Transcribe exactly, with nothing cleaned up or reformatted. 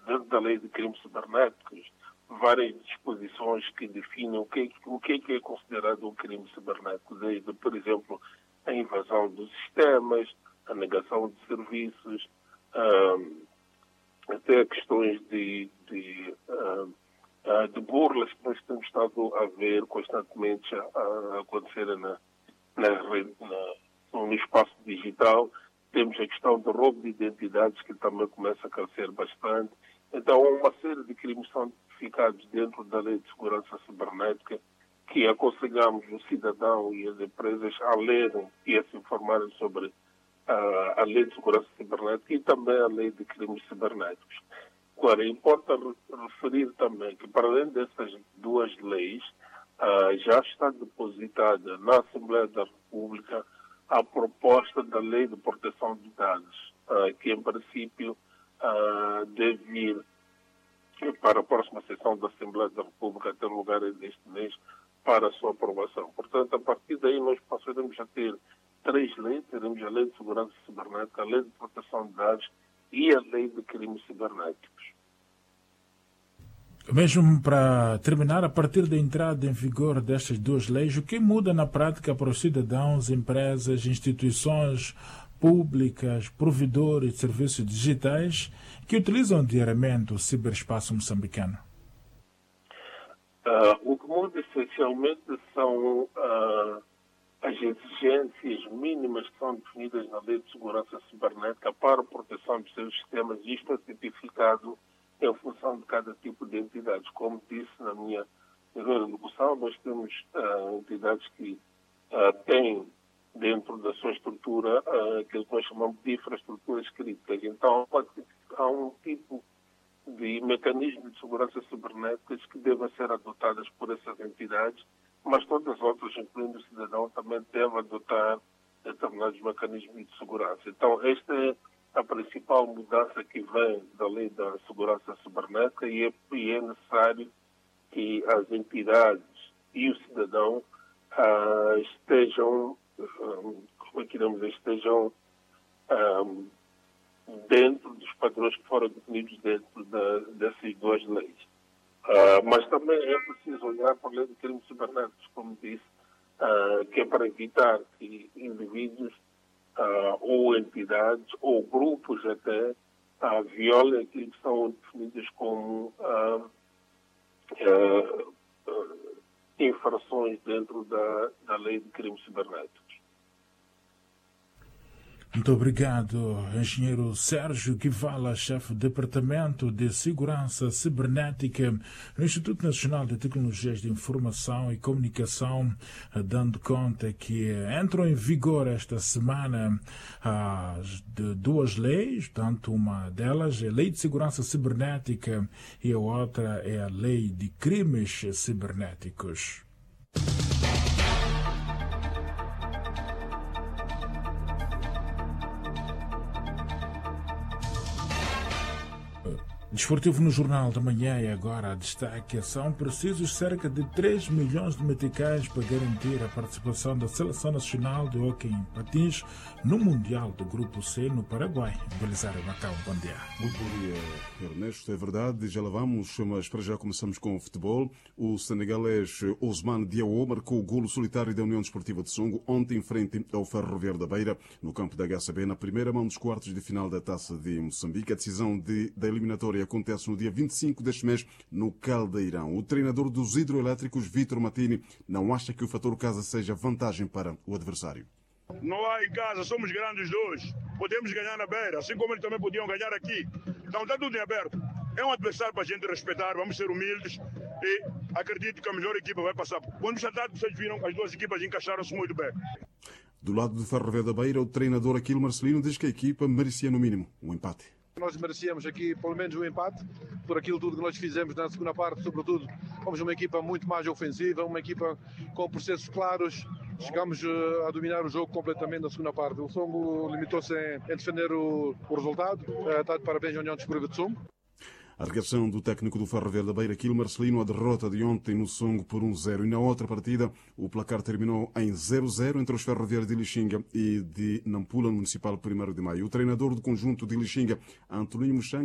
dentro da lei de crimes cibernéticos, várias disposições que definem o que, o que é considerado um crime cibernético, desde, por exemplo, a invasão dos sistemas, a negação de serviços, um, até questões de, de, uh, uh, de burlas que nós temos estado a ver constantemente a, a acontecer na, na, na, no espaço digital. Temos a questão do roubo de identidades, que também começa a crescer bastante. Então, uma série de crimes são tipificados dentro da Lei de Segurança Cibernética, que aconselhamos o cidadão e as empresas a lerem e a se informarem sobre a, a Lei de Segurança Cibernética e também a Lei de Crimes Cibernéticos. Agora, importa referir também que, para além dessas duas leis, uh, já está depositada na Assembleia da República a proposta da Lei de Proteção de Dados, uh, que, em princípio, uh, deve ir para a próxima sessão da Assembleia da República, ter lugar neste mês, para a sua aprovação. Portanto, a partir daí, nós passaremos a ter três leis. Teremos a Lei de Segurança Cibernética, a Lei de Proteção de Dados e a Lei de Crimes Cibernéticos. Mesmo para terminar, a partir da entrada em vigor destas duas leis, o que muda na prática para os cidadãos, empresas, instituições públicas, provedores de serviços digitais que utilizam diariamente o ciberespaço moçambicano? Uh, o que muda essencialmente são uh, as exigências mínimas que são definidas na Lei de Segurança Cibernética para a proteção dos seus sistemas. Isto é tipificado em função de cada tipo de entidades. Como disse na minha introdução, nós temos uh, entidades que uh, têm dentro da sua estrutura uh, aquilo que nós chamamos de infraestruturas críticas. Então, há um tipo de mecanismos de segurança cibernéticas que devem ser adotadas por essas entidades, mas todas as outras, incluindo o cidadão, também devem adotar determinados mecanismos de segurança. Então, esta é a principal mudança que vem da Lei da Segurança Cibernética e é, e é necessário que as entidades e o cidadão uh, estejam, um, como é que iremos, estejam um, dentro dos padrões que foram definidos dentro da, dessas duas leis. Uh, mas também é preciso olhar para a Lei de Crimes Cibernéticos, como disse, uh, que é para evitar que indivíduos Uh, ou entidades, ou grupos até, uh, violem aquilo que são definidos como uh, uh, uh, infrações dentro da, da Lei de Crimes Cibernéticos. Muito obrigado, engenheiro Sérgio Guivala, chefe do Departamento de Segurança Cibernética no Instituto Nacional de Tecnologias de Informação e Comunicação, dando conta que entram em vigor esta semana as de duas leis, tanto uma delas é a Lei de Segurança Cibernética e a outra é a Lei de Crimes Cibernéticos. Desportivo no Jornal da Manhã e agora destaque: são precisos cerca de três milhões de meticais para garantir a participação da Seleção Nacional de Hóquei em Patins no Mundial do Grupo C no Paraguai. Belisário Macau, bom dia. Muito bom dia, Ernesto. É verdade, já lá vamos, mas para já começamos com o futebol. O senegalês Ousmane Diawo marcou o golo solitário da União Desportiva de Songo ontem em frente ao Ferroviário da Beira, no campo da H C B, na primeira mão dos quartos de final da Taça de Moçambique. A decisão de, da eliminatória acontece no dia vinte e cinco deste mês no Caldeirão. O treinador dos hidroelétricos, Vítor Matini, não acha que o fator casa seja vantagem para o adversário. Não há em casa, somos grandes dois. Podemos ganhar na Beira, assim como eles também podiam ganhar aqui. Então está tudo em aberto. É um adversário para a gente respeitar, vamos ser humildes e acredito que a melhor equipa vai passar. Quando já tarde, vocês viram, as duas equipas encaixaram-se muito bem. Do lado do Ferroviário da Beira, o treinador Aquilo Marcelino diz que a equipa merecia no mínimo um empate. Nós merecíamos aqui pelo menos um empate, por aquilo tudo que nós fizemos na segunda parte, sobretudo. Fomos uma equipa muito mais ofensiva, uma equipa com processos claros. Chegamos a dominar o jogo completamente na segunda parte. O Songo limitou-se em defender o, o resultado. Está de parabéns à União Desportiva de Songo. A reação do técnico do Ferroviário da Beira, Aquilo Marcelino, a derrota de ontem no Songo por um zero. E na outra partida, o placar terminou em zero a zero entre os ferroviários de Lixinga e de Nampula, no Municipal primeiro de Maio. O treinador do conjunto de Lixinga, Antoninho Muxanga,